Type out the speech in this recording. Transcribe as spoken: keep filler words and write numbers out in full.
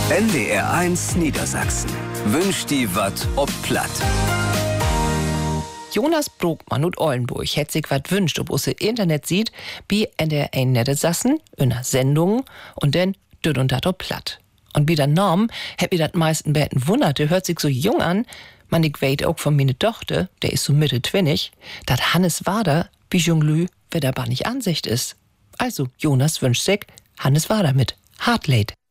N D R eins Niedersachsen wünscht die wat ob Platt. Jonas Brokmann und Ollenburg hätt sich wat wünscht, ob usse Internet sieht, wie N D R eins Niedersachsen, in der Sendung und dann düt und dat ob Platt. Und wie der Norm, hätt mir dat meisten Betten wunderte, hört sich so jung an, man ich weet auch von meine Tochter, der ist so mitte twinnig, dat Hannes Wader, wie Junglü, wer dabei nicht Ansicht ist. Also, Jonas wünscht sich, Hannes Wader mit Heartlate.